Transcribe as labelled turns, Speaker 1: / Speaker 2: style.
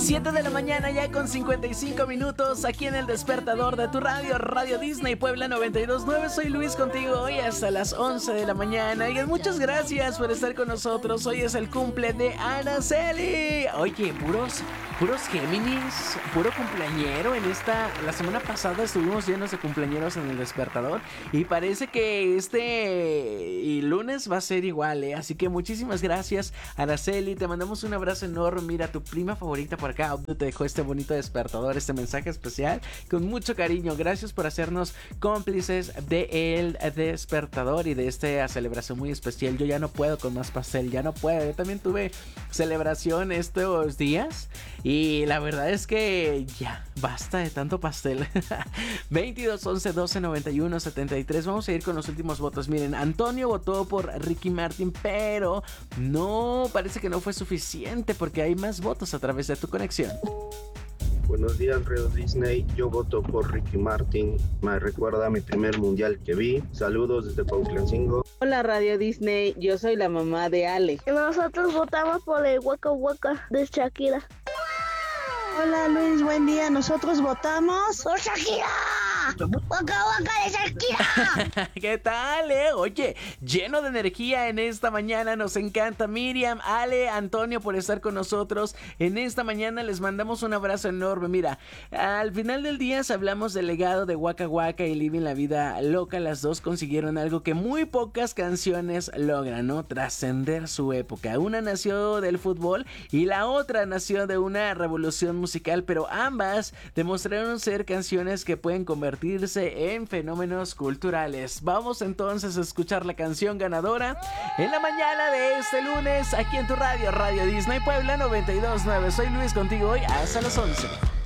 Speaker 1: 7 de la mañana ya con 55 minutos aquí en el despertador de tu radio, Radio Disney Puebla 92.9. Soy Luis contigo hoy hasta las 11 de la mañana y muchas gracias por estar con nosotros. Hoy es el cumple de Araceli. Oye, puros Géminis, puro cumpleañero la semana pasada estuvimos llenos de cumpleañeros en el despertador y parece que y lunes va a ser igual, así que muchísimas gracias, Araceli, te mandamos un abrazo enorme. Mira, tu prima favorita por acá te dejó este bonito despertador, este mensaje especial con mucho cariño. Gracias por hacernos cómplices del despertador y de esta celebración muy especial. Yo ya no puedo con más pastel, ya no puedo. Yo también tuve celebración estos días y la verdad es que ya basta de tanto pastel. 22 11 12 91 73. Vamos a ir con los últimos votos. Miren, Antonio votó por Ricky Martin, pero no, parece que no fue suficiente porque hay más votos a través de tu conexión.
Speaker 2: Buenos días, Radio Disney. Yo voto por Ricky Martin. Me recuerda a mi primer mundial que vi. Saludos desde Pauclancingo.
Speaker 3: Hola, Radio Disney. Yo soy la mamá de Ale.
Speaker 4: Nosotros votamos por el Waka Waka de Shakira.
Speaker 5: Hola, Luis. Buen día. Nosotros votamos
Speaker 4: por Shakira. Waka Waka de Shakira.
Speaker 1: ¿Qué tal, Oye, lleno de energía en esta mañana. Nos encanta. Miriam, Ale, Antonio por estar con nosotros en esta mañana. Les mandamos un abrazo enorme. Mira, al final del día hablamos del legado de Waka Waka y Living la Vida Loca. Las dos consiguieron algo que muy pocas canciones logran, ¿no? Trascender su época. Una nació del fútbol y la otra nació de una revolución musical, pero ambas demostraron ser canciones que pueden convertirse en fenómenos culturales. Vamos entonces a escuchar la canción ganadora en la mañana de este lunes aquí en tu radio, Radio Disney Puebla 92.9. Soy Luis contigo hoy hasta las 11.